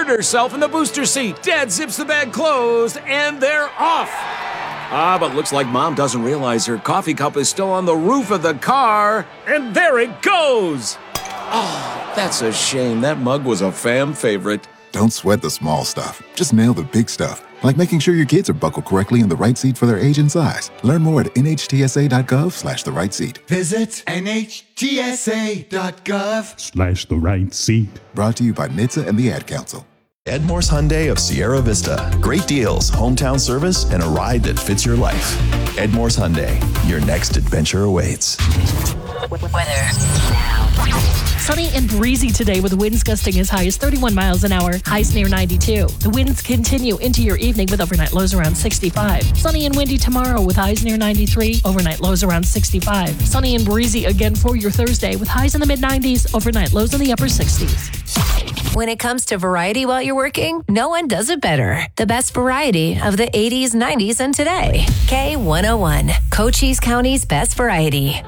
inserted herself in the booster seat. Dad zips the bag closed, and they're off. But looks like Mom doesn't realize her coffee cup is still on the roof of the car, and there it goes. Oh, that's a shame. That mug was a fam favorite. Don't sweat the small stuff. Just nail the big stuff, like making sure your kids are buckled correctly in the right seat for their age and size. Learn more at nhtsa.gov/the right seat. Visit nhtsa.gov/the right seat. Brought to you by NHTSA and the Ad Council. Edmore's Hyundai of Sierra Vista. Great deals, hometown service, and a ride that fits your life. Edmore's Hyundai. Your next adventure awaits. Weather now. Sunny and breezy today with winds gusting as high as 31 miles an hour, highs near 92. The winds continue into your evening with overnight lows around 65. Sunny and windy tomorrow with highs near 93, overnight lows around 65. Sunny and breezy again for your Thursday with highs in the mid-90s, overnight lows in the upper 60s. When it comes to variety while you're working, no one does it better. The best variety of the 80s, 90s, and today. K101, Cochise County's best variety.